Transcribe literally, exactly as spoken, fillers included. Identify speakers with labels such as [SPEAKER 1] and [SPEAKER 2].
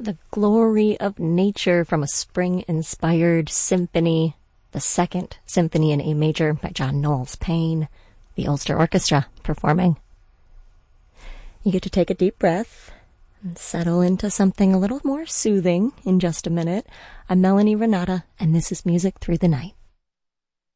[SPEAKER 1] the glory of nature from a spring-inspired symphony, the Second Symphony in A Major by John Knowles Paine, the Ulster Orchestra performing. You get to take a deep breath and settle into something a little more soothing in just a minute. I'm Melanie Renata, and this is Music Through the Night.